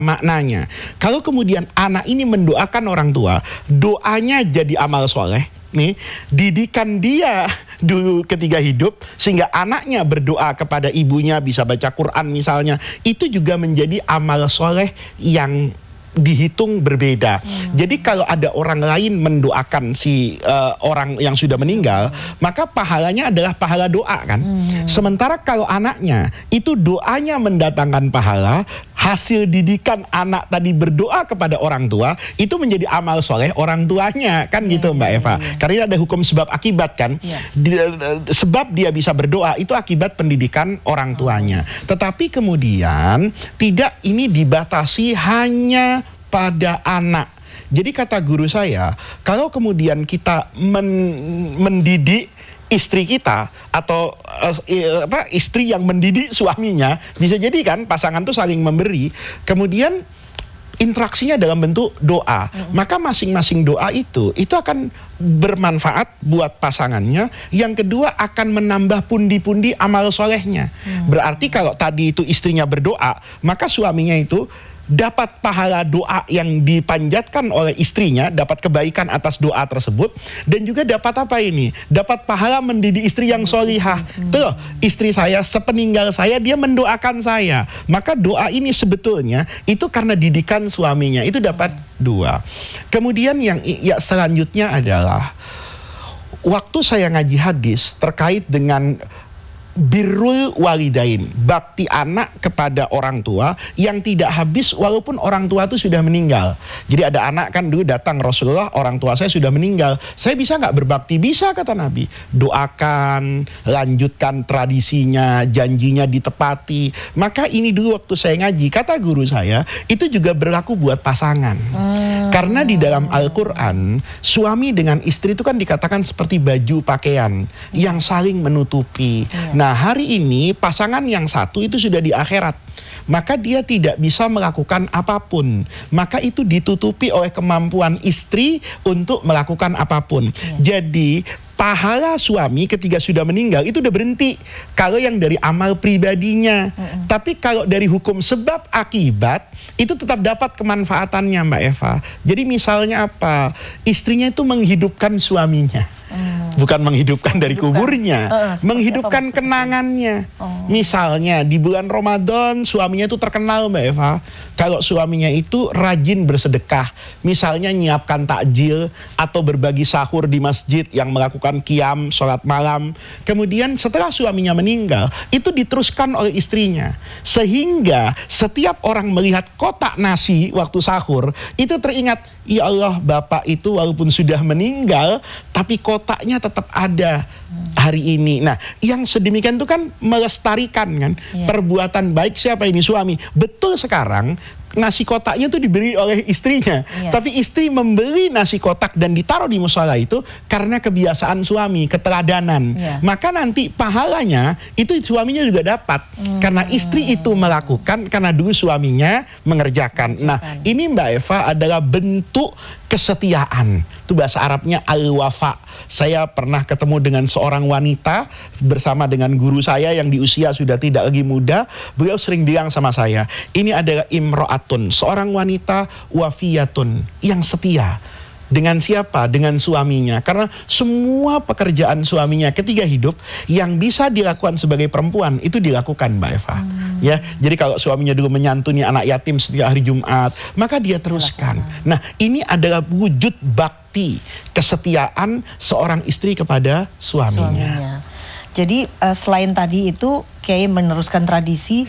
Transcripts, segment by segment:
maknanya. Kalau kemudian anak ini mendoakan orang tua, doanya jadi amal soleh. Nih, didikan dia dulu ketika hidup sehingga anaknya berdoa kepada ibunya, bisa baca Quran misalnya, itu juga menjadi amal soleh yang dihitung berbeda. Jadi kalau ada orang lain mendoakan si orang yang sudah meninggal, maka pahalanya adalah pahala doa kan. Sementara kalau anaknya itu doanya mendatangkan pahala, hasil didikan anak tadi berdoa kepada orang tua, itu menjadi amal soleh orang tuanya kan gitu Mbak Eva. Karena ada hukum sebab akibat kan. Sebab dia bisa berdoa itu akibat pendidikan orang tuanya. Tetapi kemudian tidak ini dibatasi hanya pada anak. Jadi kata guru saya, kalau kemudian kita mendidik istri kita atau istri yang mendidik suaminya, bisa jadi kan pasangan tuh saling memberi, kemudian interaksinya dalam bentuk doa, maka masing-masing doa itu akan bermanfaat buat pasangannya. Yang kedua akan menambah pundi-pundi amal solehnya. Berarti kalau tadi itu istrinya berdoa, maka suaminya itu dapat pahala doa yang dipanjatkan oleh istrinya, dapat kebaikan atas doa tersebut, dan juga dapat apa ini? Dapat pahala mendidik istri yang solihah. Tuh, istri saya sepeninggal saya dia mendoakan saya. Maka doa ini sebetulnya itu karena didikan suaminya, itu dapat 2. Kemudian yang selanjutnya adalah waktu saya ngaji hadis terkait dengan birrul walidain, bakti anak kepada orang tua yang tidak habis walaupun orang tua itu sudah meninggal. Jadi ada anak kan dulu datang, Rasulullah, orang tua saya sudah meninggal, saya bisa nggak berbakti? Bisa kata Nabi. Doakan, lanjutkan tradisinya, janjinya ditepati. Maka ini dulu waktu saya ngaji, kata guru saya, itu juga berlaku buat pasangan. Karena di dalam Al-Quran, suami dengan istri itu kan dikatakan seperti baju pakaian yang saling menutupi. Nah hari ini pasangan yang satu itu sudah di akhirat, maka dia tidak bisa melakukan apapun. Maka itu ditutupi oleh kemampuan istri untuk melakukan apapun. Jadi pahala suami ketika sudah meninggal itu udah berhenti kalau yang dari amal pribadinya. Tapi kalau dari hukum sebab akibat itu tetap dapat kemanfaatannya Mbak Eva. Jadi misalnya apa? Istrinya itu menghidupkan suaminya. Bukan menghidupkan dari kuburnya, menghidupkan kenangannya. Misalnya di bulan Ramadan suaminya itu terkenal Mbak Eva, kalau suaminya itu rajin bersedekah, misalnya nyiapkan takjil atau berbagi sahur di masjid yang melakukan qiyam, sholat malam. Kemudian setelah suaminya meninggal, itu diteruskan oleh istrinya, sehingga setiap orang melihat kotak nasi waktu sahur itu teringat, ya Allah, bapak itu walaupun sudah meninggal tapi kotaknya tetap ada hari ini. Nah, yang sedemikian itu kan melestarikan kan perbuatan baik siapa ini? Suami. Betul, sekarang nasi kotaknya itu diberi oleh istrinya, tapi istri membeli nasi kotak dan ditaruh di musala itu karena kebiasaan suami, keteladanan. Maka nanti pahalanya itu suaminya juga dapat karena istri itu melakukan karena dulu suaminya mengerjakan. Nah, ini Mbak Eva adalah bentuk kesetiaan. Itu bahasa Arabnya al-wafa. Saya pernah ketemu dengan seorang wanita bersama dengan guru saya yang di usia sudah tidak lagi muda. Beliau sering bilang sama saya, ini adalah imro'atun, seorang wanita wafiyatun, yang setia. Dengan siapa? Dengan suaminya. Karena semua pekerjaan suaminya ketika hidup yang bisa dilakukan sebagai perempuan itu dilakukan Mbak Eva. Ya, jadi kalau suaminya dulu menyantuni anak yatim setiap hari Jumat, maka dia teruskan. Nah, ini adalah wujud bakti kesetiaan seorang istri kepada suaminya. Jadi selain tadi itu Kiai meneruskan tradisi,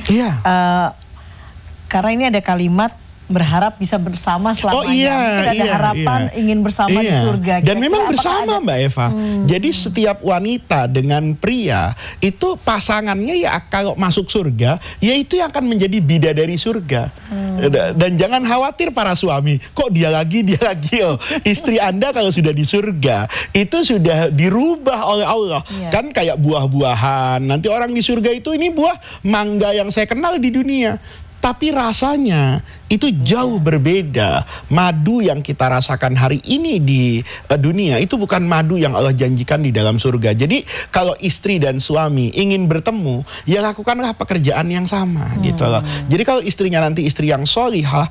karena ini ada kalimat berharap bisa bersama selamanya. Mungkin ada harapan ingin bersama di surga. Dan memang bersama Mbak Eva. Jadi setiap wanita dengan pria itu pasangannya ya kalau masuk surga, ya itu yang akan menjadi bidadari surga. Dan jangan khawatir para suami, kok dia lagi. Oh, istri Anda kalau sudah di surga itu sudah dirubah oleh Allah. Kan kayak buah-buahan. Nanti orang di surga itu, ini buah mangga yang saya kenal di dunia. Tapi rasanya itu jauh berbeda. Madu yang kita rasakan hari ini di dunia itu bukan madu yang Allah janjikan di dalam surga. Jadi kalau istri dan suami ingin bertemu, ya lakukanlah pekerjaan yang sama gitu loh. Jadi kalau istrinya nanti istri yang solihah,